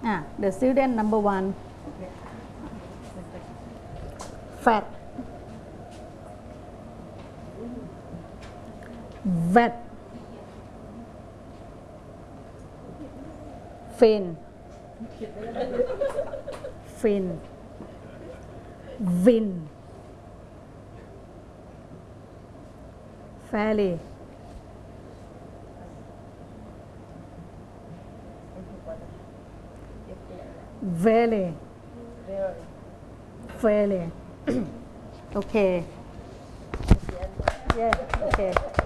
The student number 1, fat, vet, fin, win, fairly, very, fairly. Okay. Yeah, okay.